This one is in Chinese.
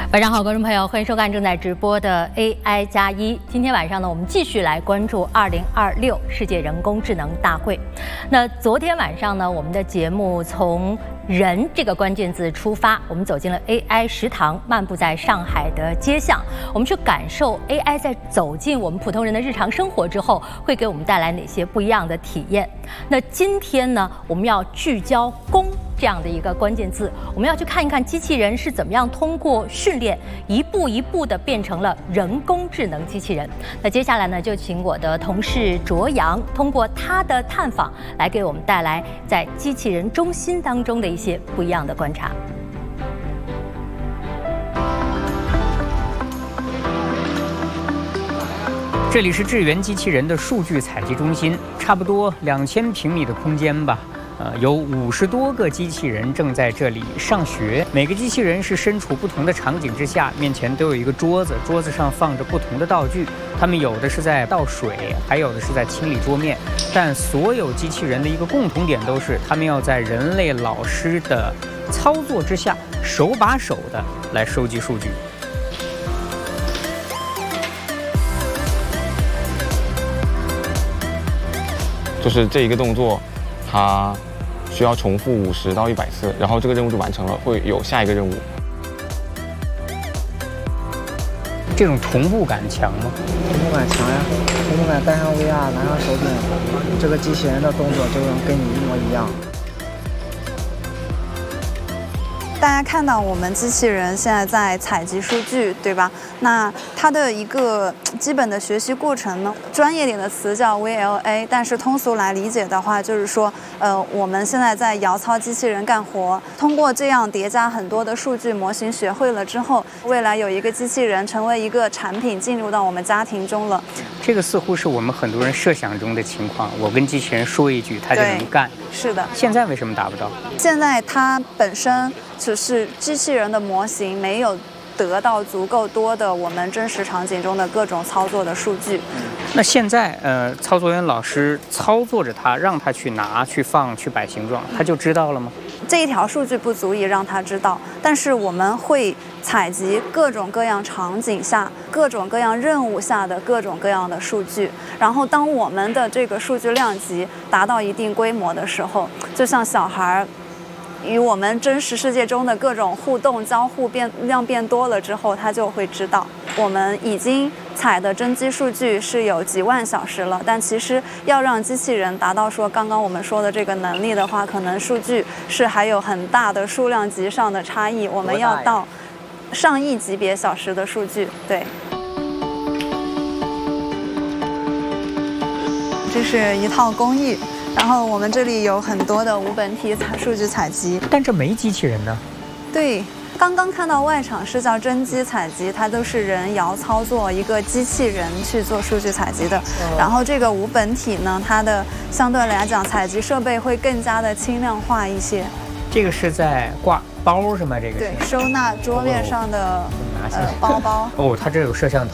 晚上好，观众朋友，欢迎收看正在直播的 AI+1。今天晚上呢，我们继续来关注2026世界人工智能大会。那昨天晚上呢，我们的节目从人这个关键字出发，我们走进了 AI 食堂，漫步在上海的街巷，我们去感受 AI 在走进我们普通人的日常生活之后，会给我们带来哪些不一样的体验。那今天呢，我们要聚焦工这样的一个关键字，我们要去看一看机器人是怎么样通过训练一步一步的变成了人工智能机器人。那接下来呢，就请我的同事卓阳通过他的探访来给我们带来在机器人中心当中的一些不一样的观察。 这里是智源机器人的数据采集中心，差不多2000平米的空间吧。有50多个机器人正在这里上学，每个机器人是身处不同的场景之下，面前都有一个桌子，桌子上放着不同的道具，他们有的是在倒水，还有的是在清理桌面，但所有机器人的一个共同点都是，他们要在人类老师的操作之下，手把手的来收集数据。 就是这一个动作，它需要重复50到100次，然后这个任务就完成了，会有下一个任务。 这种同步感强吗？ 同步感强呀，同步感戴上 VR， 拿上手柄，这个机器人的动作就能跟你一模一样。 大家看到我们机器人现在在采集数据，对吧？那它的一个基本的学习过程呢，专业点的词叫 VLA， 但是通俗来理解的话，就是说，我们现在在摇操机器人干活，通过这样叠加很多的数据模型学会了之后，未来有一个机器人成为一个产品进入到我们家庭中了。 这个似乎是我们很多人设想中的情况，我跟机器人说一句，它就能干。 是的。 现在为什么达不到？ 现在它本身只是机器人的模型没有得到足够多的我们真实场景中的各种操作的数据。 那现在操作员老师操作着它，让它去拿、去放、去摆形状，它就知道了吗？ 这一条数据不足以让它知道，但是我们会采集各种各样场景下、各种各样任务下的各种各样的数据，然后当我们的这个数据量级达到一定规模的时候，就像小孩与我们真实世界中的各种互动交互量变多了之后，他就会知道。我们已经采的真机数据是有几万小时了，但其实要让机器人达到说刚刚我们说的这个能力的话，可能数据是还有很大的数量级上的差异，我们要到上亿级别小时的数据。对，这是一套工艺。然后我们这里有很多的无本体数据采集， 但这没机器人呢。 对，刚刚看到外场是叫真机采集，它都是人摇操作一个机器人去做数据采集的。然后这个无本体呢，它的相对来讲采集设备会更加的轻量化一些。 这个是在挂包是吗？这个对，收纳桌面上的包包。 哦，它这有摄像头